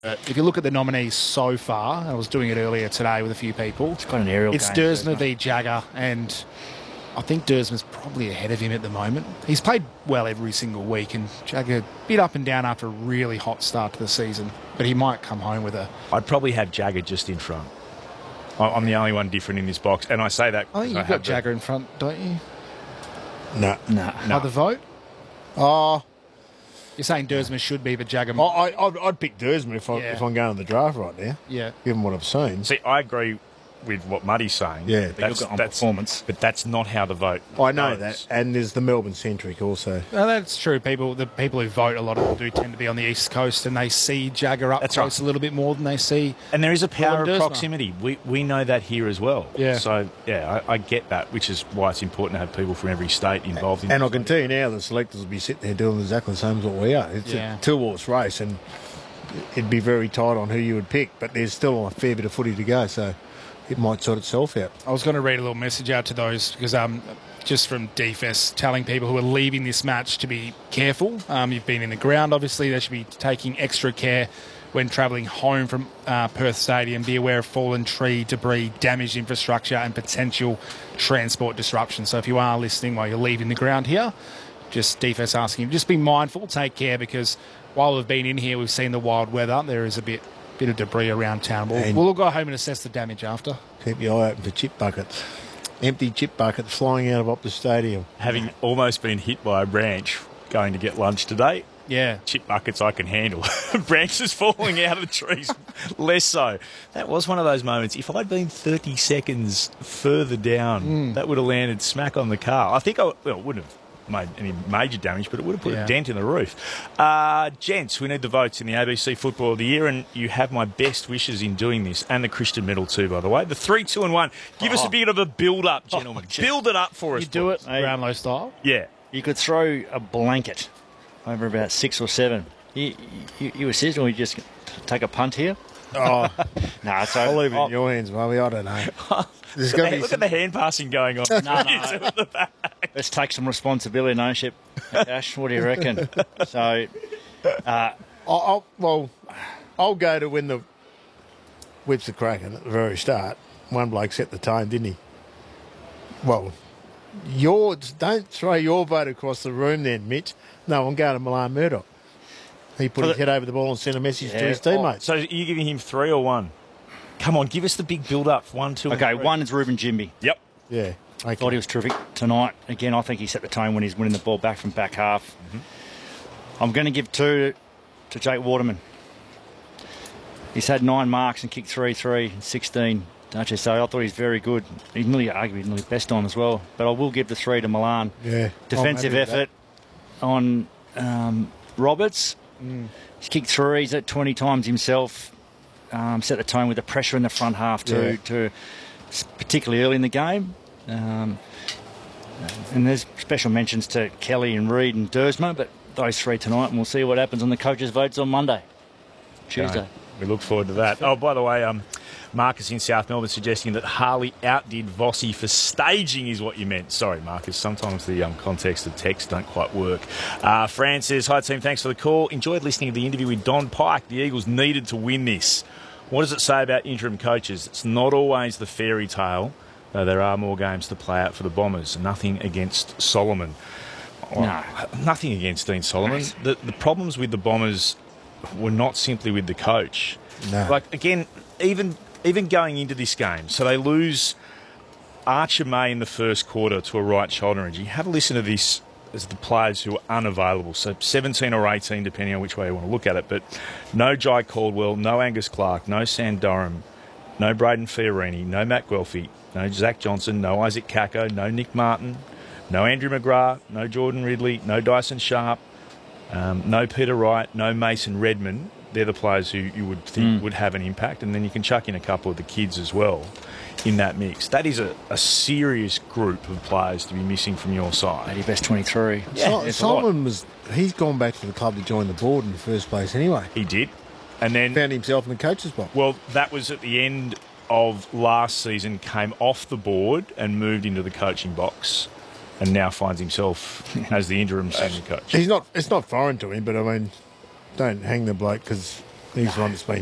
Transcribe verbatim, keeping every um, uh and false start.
If you look at the nominees so far, I was doing it earlier today with a few people. It's quite an aerial It's game, Dersma v Jagger, and I think Dersma's probably ahead of him at the moment. He's played well every single week, and Jagger a bit up and down after a really hot start to the season, but he might come home with a... I'd probably have Jagger just in front. I'm the only one different in this box, and I say that... I think you've got Jagger in front, don't you? No. No. No. Other vote? Oh, You're saying Dersma should be, but Jagger... I, I, I'd, I'd pick Dersma if, I, Yeah. if I'm going to the draft right now, Yeah. given what I've seen. See, I agree with what Muddy's saying. Yeah. But you'll go on performance. But that's not how the vote I know goes. that, and there's the Melbourne centric also. No, that's true. People, the people who vote, a lot of them do tend to be on the East Coast, and they see Jagger up That's close right. a little bit more than they see... And there is a power Dersma. of proximity. We we know that here as well. Yeah. So, yeah, I, I get that, which is why it's important to have people from every state involved in And I this. can tell you now, the selectors will be sitting there doing exactly the same as what we are. It's Yeah. a two-horse race, and it'd be very tight on who you would pick, but there's still a fair bit of footy to go, so it might sort itself out. I was going to read a little message out to those because um, just from D F E S telling people who are leaving this match to be careful. Um, you've been in the ground, obviously. They should be taking extra care when travelling home from uh, Perth Stadium. Be aware of fallen tree, debris, damaged infrastructure and potential transport disruption. So if you are listening while you're leaving the ground here, just D F E S asking you, just be mindful, take care, because while we've been in here, we've seen the wild weather. There is a bit bit of debris around town. We'll, And- we'll go home and assess the damage after. Keep your eye open for chip buckets. Empty chip buckets flying out of Optus Stadium. Having almost been hit by a branch going to get lunch today, Yeah. chip buckets I can handle. Branches falling out of the trees, less so. That was one of those moments. If I'd been thirty seconds further down, Mm. that would have landed smack on the car. I think I well, it wouldn't have made any major damage, but it would have put Yeah. a dent in the roof. Uh, gents, we need the votes in the A B C Football of the Year, and you have my best wishes in doing this, and the Christian medal too, by the way. The three, two, and one. Give us a bit of a build-up, gentlemen. gee. Build it up for us. You do it boys. Hey. Brownlow style. Yeah. You could throw a blanket over about six or seven. You, you, you assist, or you just take a punt here? Oh, No, so I'll leave it I'll- in your hands, Mummy. I don't know. There's Look, got at to the, be look some, at the hand passing going on. No, no. Let's take some responsibility and ownership. Ash, what do you reckon? So, uh, I'll, I'll, well, I'll go to when the whips are cracking at the very start. One bloke set the tone, didn't he? Well, yours, don't throw your vote across the room then, Mitch. No, I'm going to Milan Murdoch. He put For his the- head over the ball and sent a message to Yeah. his teammates. So are you giving him three or one? Come on, give us the big build-up. One, two, and okay, three. one is Ruben Jimby. Yep. Yeah. Okay. Thought he was terrific tonight. Again, I think he set the tone when he's winning the ball back from back half. Mm-hmm. I'm going to give two to Jake Waterman. He's had nine marks and kicked three, three, and sixteen. Don't you? So I thought he's very good. He's nearly arguably nearly best on as well. But I will give the three to Milan. Yeah. Defensive I'm happy with effort on um, Roberts. Mm. He's kicked threes at twenty times himself. Um, set the tone with the pressure in the front half too, Yeah. to particularly early in the game. Um, and there's special mentions to Kelly and Reid and Dersma, but those three tonight, and we'll see what happens on the coaches' votes on Monday, Tuesday. We look forward to that. Oh, by the way, um, Marcus in South Melbourne suggesting that Harley outdid Vossi for staging is what you meant. Sorry, Marcus. Sometimes the um, context of text don't quite work. Uh, Fran says, hi team, thanks for the call. Enjoyed listening to the interview with Don Pike. The Eagles needed to win this. What does it say about interim coaches? It's not always the fairy tale, though there are more games to play out for the Bombers. Nothing against Solomon. Oh, No. Nothing against Dean Solomon. The, the problems with the Bombers were not simply with the coach. No. Like, again, even even going into this game, so they lose Archer May in the first quarter to a right shoulder injury. Have a listen to this as the players who are unavailable. So seventeen or eighteen, depending on which way you want to look at it. But no Jai Caldwell, no Angus Clark, no Sam Durham, no Braden Fiorini, no Matt Guelphy, no Zach Johnson, no Isaac Kako, no Nick Martin, no Andrew McGrath, no Jordan Ridley, no Dyson Sharp, um, no Peter Wright, no Mason Redmond. They're the players who you would think Mm. would have an impact. And then you can chuck in a couple of the kids as well in that mix. That is a, a serious group of players to be missing from your side. eighty best twenty-three. that. Yeah, Sol- it's a lot. Solomon was, he's gone back to the club to join the board in the first place anyway. He did. And then, Found himself in the coach's box. well, that was at the end of last season, came off the board and moved into the coaching box, and now finds himself as the interim senior coach. He's not. It's not foreign to him, but I mean, don't hang the bloke because He's the one that's been